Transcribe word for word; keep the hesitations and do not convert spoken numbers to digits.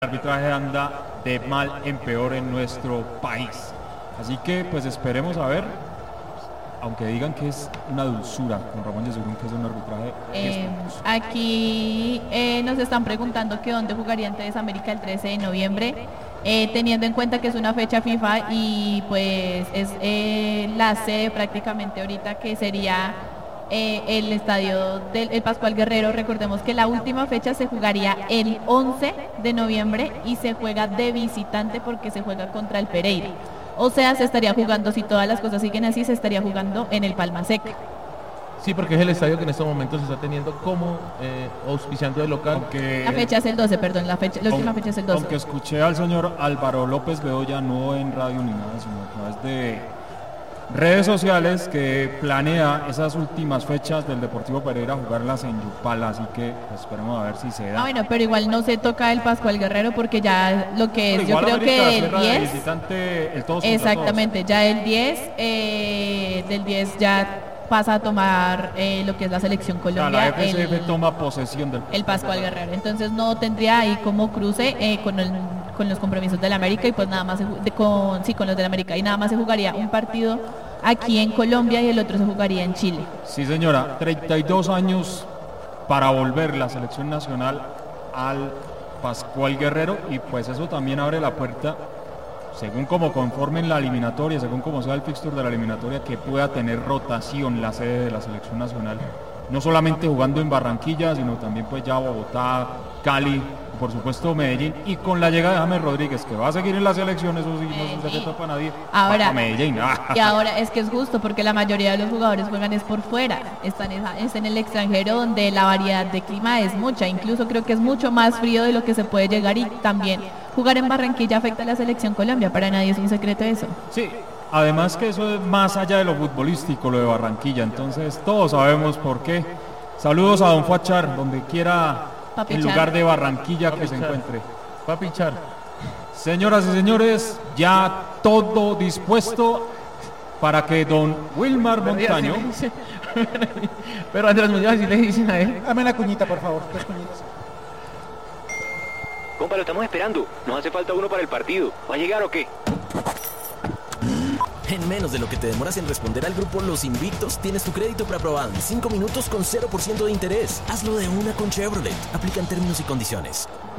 El arbitraje anda de mal en peor en nuestro país. Así que pues esperemos a ver, aunque digan que es una dulzura con Ramón Yesurún, que es un arbitraje. Eh, aquí eh, nos están preguntando que dónde jugaría entonces América el trece de noviembre, eh, teniendo en cuenta que es una fecha FIFA y pues es eh, la sede prácticamente ahorita que sería eh, el estadio del el Pascual Guerrero. Recordemos que la última fecha se jugaría el once de noviembre y se juega de visitante porque se juega contra el Pereira. O sea, se estaría jugando, si todas las cosas siguen así, se estaría jugando en el Palma Seca. Sí, porque es el estadio que en estos momentos se está teniendo como eh, auspiciante de local. Aunque, la fecha es el doce, perdón, la, fecha, la última fecha es el doce. Aunque escuché al señor Álvaro López Bedoya, no en radio ni nada, sino a través de redes sociales, que planea esas últimas fechas del Deportivo Pereira jugarlas en Yupala, así que pues, esperemos a ver si se da. Ah, bueno, pero igual no se toca el Pascual Guerrero porque ya lo que es, yo creo América que el diez, visitante, el todos exactamente, todos. Ya el diez, eh, del diez ya pasa a tomar eh, lo que es la selección Colombia. O sea, la F C F el, toma posesión del el Pascual Guerrero, entonces no tendría ahí como cruce eh, con, el, con los compromisos del América y pues nada más se, de, con, sí, con los del América y nada más se jugaría un partido aquí en Colombia y el otro se jugaría en Chile. Sí, señora, treinta y dos años para volver la selección nacional al Pascual Guerrero y pues eso también abre la puerta, según como conformen la eliminatoria, según como sea el fixture de la eliminatoria, que pueda tener rotación la sede de la selección nacional, no solamente jugando en Barranquilla, sino también pues ya Bogotá, Cali, por supuesto Medellín, y con la llegada de James Rodríguez, que va a seguir en la selección, eso sí, no es un secreto para nadie. Ahora, para Medellín. Y ahora es que es justo, porque la mayoría de los jugadores juegan es por fuera, están es, es en el extranjero donde la variedad de clima es mucha, incluso creo que es mucho más frío de lo que se puede llegar y también jugar en Barranquilla afecta a la selección Colombia, para nadie es un secreto eso. Sí, además que eso es más allá de lo futbolístico, lo de Barranquilla, entonces todos sabemos por qué. Saludos a don Fuachar, donde quiera Papi el Char. lugar de Barranquilla Papi que se Char. encuentre. Papi Char. Señoras y señores, ya todo dispuesto para que don Wilmar Montaño... Pero Andrés Muñoz así le dicen a él. Dame una cuñita, por favor, dos cuñitas. Compa, lo estamos esperando. Nos hace falta uno para el partido. ¿Va a llegar o qué? En menos de lo que te demoras en responder al grupo Los Invictos, tienes tu crédito preaprobado en cinco minutos con cero por ciento de interés. Hazlo de una con Chevrolet. Aplican términos y condiciones.